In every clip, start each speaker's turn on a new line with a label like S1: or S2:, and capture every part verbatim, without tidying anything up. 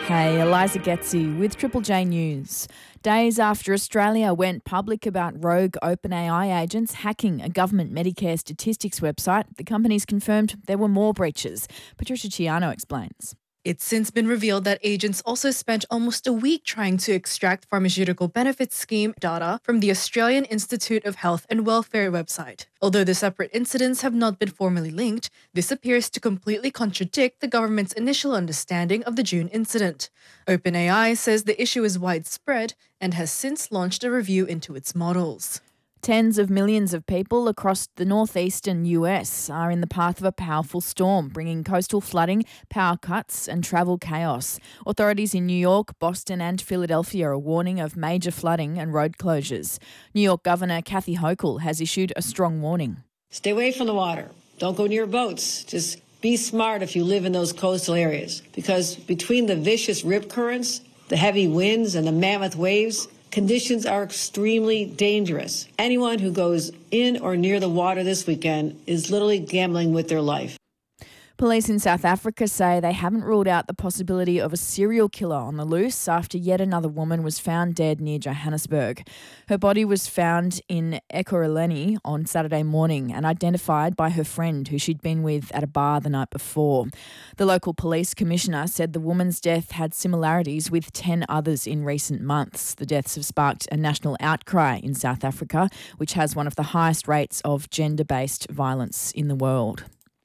S1: Hey, Eliza Getzi with Triple J News. Days after Australia went public about rogue OpenAI agents hacking a government Medicare statistics website, the company's confirmed there were more breaches. Patricia Ciano explains.
S2: It's since been revealed that agents also spent almost a week trying to extract pharmaceutical benefits scheme data from the Australian Institute of Health and Welfare website. Although the separate incidents have not been formally linked, this appears to completely contradict the government's initial understanding of the June incident. OpenAI says the issue is widespread and has since launched a review into its models.
S1: Tens of millions of people across the northeastern U S are in the path of a powerful storm, bringing coastal flooding, power cuts and travel chaos. Authorities in New York, Boston and Philadelphia are warning of major flooding and road closures. New York Governor Kathy Hochul has issued a strong warning.
S3: Stay away from the water. Don't go near boats. Just be smart if you live in those coastal areas, because between the vicious rip currents, the heavy winds and the mammoth waves, conditions are extremely dangerous. Anyone who goes in or near the water this weekend is literally gambling with their life.
S1: Police in South Africa say they haven't ruled out the possibility of a serial killer on the loose after yet another woman was found dead near Johannesburg. Her body was found in Ekurhuleni on Saturday morning and identified by her friend who she'd been with at a bar the night before. The local police commissioner said the woman's death had similarities with ten others in recent months. The deaths have sparked a national outcry in South Africa, which has one of the highest rates of gender-based violence in the world.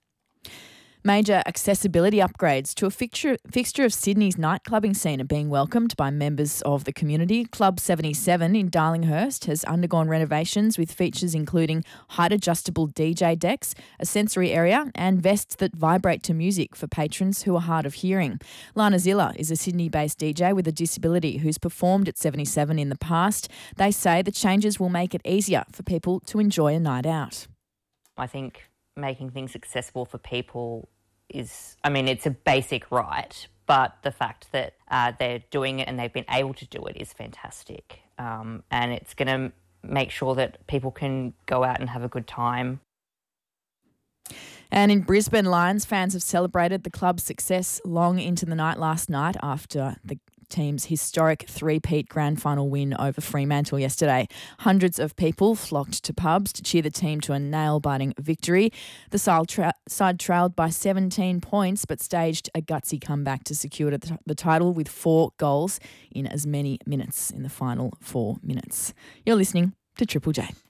S1: Major accessibility upgrades to a fixture, fixture of Sydney's nightclubbing scene are being welcomed by members of the community. Club seventy-seven in Darlinghurst has undergone renovations with features including height-adjustable D J decks, a sensory area and vests that vibrate to music for patrons who are hard of hearing. Lana Zilla is a Sydney-based D J with a disability who's performed at seventy-seven in the past. They say the changes will make it easier for people to enjoy a night out.
S4: I think making things accessible for people is, I mean, it's a basic right, but the fact that uh, they're doing it and they've been able to do it is fantastic. Um, and it's going to make sure that people can go out and have a good time.
S1: And in Brisbane, Lions fans have celebrated the club's success long into the night last night after the team's historic three-peat grand final win over Fremantle yesterday. Hundreds of people flocked to pubs to cheer the team to a nail-biting victory. The side, tra- side trailed by seventeen points but staged a gutsy comeback to secure the, t- the title with four goals in as many minutes in the final four minutes. You're listening to Triple J.